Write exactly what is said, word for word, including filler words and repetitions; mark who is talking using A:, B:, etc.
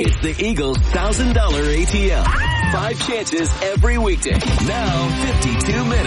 A: It's the Eagles one thousand dollars A T M. Five chances every weekday. Now fifty-two minutes.